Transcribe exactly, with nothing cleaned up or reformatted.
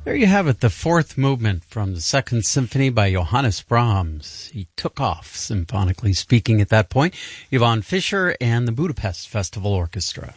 There you have it, the fourth movement from the Second Symphony by Johannes Brahms. He took off, symphonically speaking, at that point. Yvonne Fischer and the Budapest Festival Orchestra.